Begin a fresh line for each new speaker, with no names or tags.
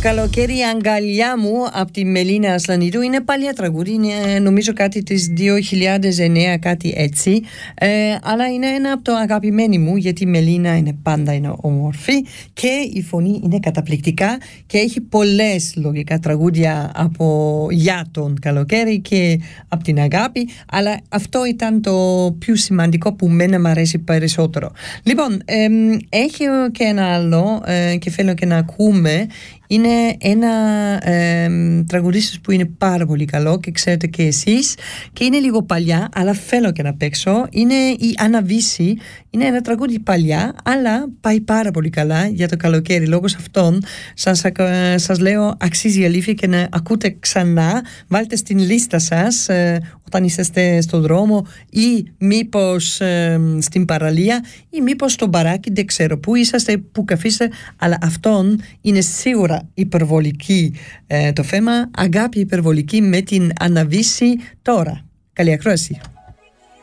Καλοκαίρι αγκαλιά μου από τη Μελίνα Ασλανίδου είναι παλιά τραγούδι, είναι νομίζω κάτι της 2009, κάτι έτσι, αλλά είναι ένα από το αγαπημένο μου, γιατί η Μελίνα είναι όμορφη και η φωνή είναι καταπληκτικά και έχει πολλές λογικά τραγούδια για τον καλοκαίρι και από την αγάπη, αλλά αυτό ήταν το πιο σημαντικό που μένα μου αρέσει περισσότερο. Λοιπόν, έχει και ένα άλλο και θέλω και να ακούμε. Είναι ένα τραγουδίστης που είναι πάρα πολύ καλό και ξέρετε και εσείς, και είναι λίγο παλιά, αλλά θέλω και να παίξω. Είναι η Αναβίση. Είναι ένα τραγούδι παλιά, αλλά πάει πάρα πολύ καλά για το καλοκαίρι. Λόγω αυτών σας λέω, αξίζει αλήθεια και να ακούτε ξανά. Βάλτε στην λίστα σας όταν είσαστε στον δρόμο ή μήπως στην παραλία ή μήπως στο μπαράκι, δεν ξέρω που είσαστε, που καφίστε, αλλά αυτόν είναι σίγουρα υπερβολική το θέμα. Αγάπη υπερβολική με την Αναβίση τώρα. Καλή ακρόαση.